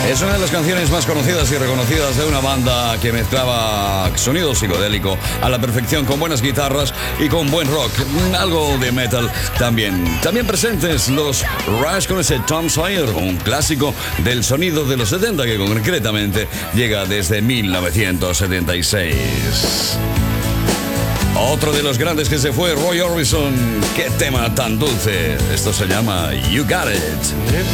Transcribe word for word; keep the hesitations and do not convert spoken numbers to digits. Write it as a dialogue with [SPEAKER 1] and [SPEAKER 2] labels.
[SPEAKER 1] Es una de las canciones más conocidas y reconocidas de una banda que mezclaba sonido psicodélico a la perfección con buenas guitarras y con buen rock, algo de metal también. También presentes los Rush con ese Tom Sawyer, un clásico del sonido de los setenta que concretamente llega desde mil novecientos setenta y seis. Otro de los grandes que se fue, Roy Orbison. ¡Qué tema tan dulce! Esto se llama You Got It.